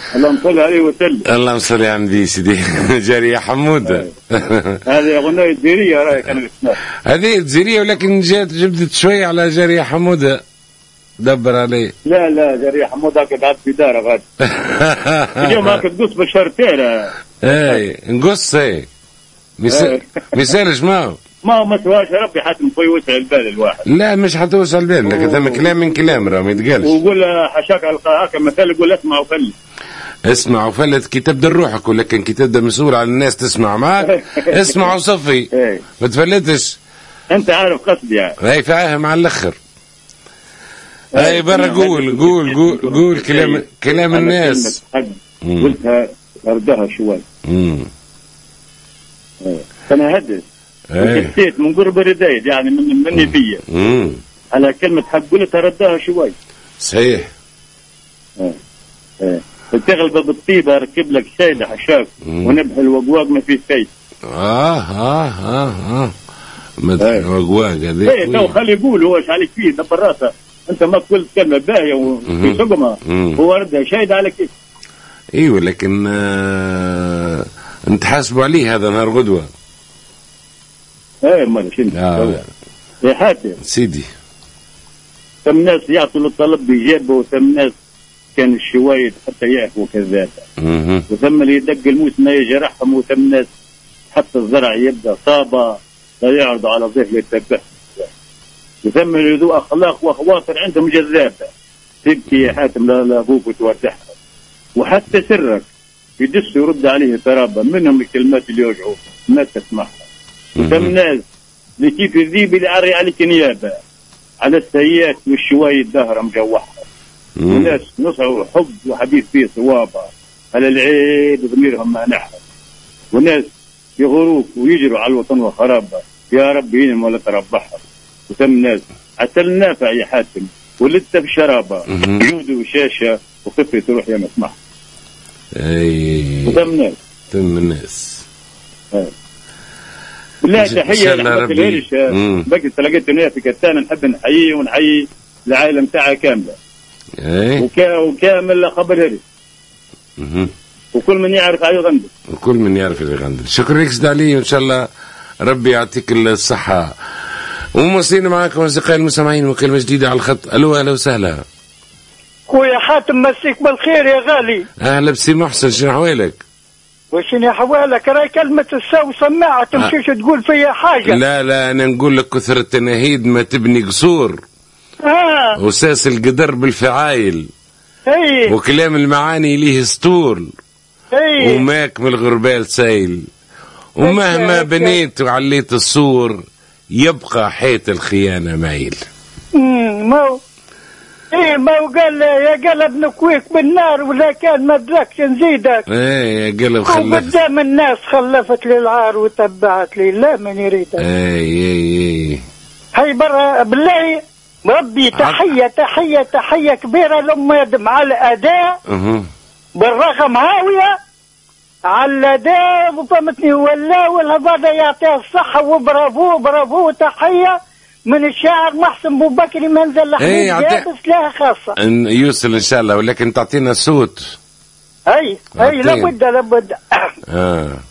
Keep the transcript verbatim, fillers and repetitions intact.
اللهم صل عليه وسلم. اللهم صل على النبي سيدي. جاري يا حمود. هذه أغنية جزيرية راهي كانت اسمها. هذه جزيرية ولكن جات جبدت شوية على جاري يا حمود. دبر عليه. لا لا جاري يا حمود هكا قاعد في داره غادي. اليوم هكا تقص بالشرطين. اي نقص اي. مثالش ما هو. ما هو ما سواش ربي حاتم خوي وسع البال الواحد. لا مش حتوسع البال لكن ثم كلام من كلام راه ما يتقالش. وقول حشاك هكا مثال يقول اسمع وفلت. اسمع وفلت كي تبدا روحك ولكن كي تبدا مسؤول على الناس تسمع معك اسمع وصفي ما تفلتش. انت عارف قصدي يعني. هاي فاهم على الاخر. هاي برا قول قول قول قول كلام كلام الناس. قلتها اردها شوي. امم انا هدف وكسيت من قرب الردايد يعني من مني فيا على كلمة حق قلت ردها شوي. صحيح. اه اه تغلب بالطيبة ركب لك شاي حشاك ونبح الوقواق ما في شيء. اه اه اه اه مدح الوقواق هذيك. ايه تو خلي يقول هو ايش عليك فيه دبر راسه انت ما قلت كلمة باهية وفي سقمة هو ردها شايد على كيف. ايوه لكن آه انت حاسبوا عليه هذا نهار غدوة. ايه امال شنو آه. يا حاتم سيدي ثم ناس يعطوا للطلب بيجابه وثم ناس كان الشوايد حتى يعرفوا كذا وثم اللي يدق الموسم يجرحهم وثم ناس حتى الزرع يبدا صابه لا يعرضوا على ضيف يتبه وثم اللي ذو اخلاق وخواطر عندهم جذابه تبكي يا حاتم لا لا ابوك وتودعها وحتى سرك يدس يرد عليه ترابا منهم الكلمات اللي يوجعوا ما تسمعها. وثم ناس اللي كيف الذيب اللي عري عليك نيابه على السيئات والشواي الدهر مجوحها. وناس نصعوا حب وحديث فيه صوابه على العيب ضميرهم ما نحن. وناس يغروك ويجروا على الوطن وخرابه يا رب ينم ولا تربحها. وثم ناس حتى النافع يا حاتم ولدت بشرابه جود وشاشه وخفي تروح يا مسمح. اي وثم ناس ثم الناس لا تحية لحمد الهرش بقيت تلاقيت هنا في كتان نحب نحييه ونحيي العائلة متاعها كاملة ايه وكا وكامل خبر هرش وكل من يعرف عليه غندر وكل من يعرف عليه غندر. شكرا لك علي وان شاء الله ربي يعطيك الصحة. ومواصلين معكم أصدقائي المستمعين وكلمة جديدة على الخط. الو اهلا وسهلا خويا حاتم مسيك بالخير يا غالي. اهلا بسي محسن شنو احوالك؟ وشنو احوالك؟ راهي كلمة السو سماعة تمشيش آه. تقول فيها حاجة. لا لا انا نقول لك كثر التناهيد ما تبني قصور. اه وساس القدر بالفعايل. اي وكلام المعاني ليه سطور. اي وماك من الغربال سايل. ومهما بنيت وعليت الصور يبقى حيط الخيانة مايل. امم ما ايه ما قال يا قلب نكويك بالنار ولا كان ما ادركش نزيدك. ايه يا قلب خلفت قدام الناس خلفت لي العار وتبعت لي لا من يريدك. ايه ايه ايه هاي برا بالله ربي تحية تحية تحية كبيرة لأم يدم على الأداء اها بالرغم هاوية على الأداء وفهمتني ولا والهذا يعطيه الصحة وبرافو برافو تحية من الشاعر محسن بو بكري منزل لحميد ايه جابس لها خاصة ان يوصل ان شاء الله ولكن تعطينا صوت. اي اي لابد لابد اه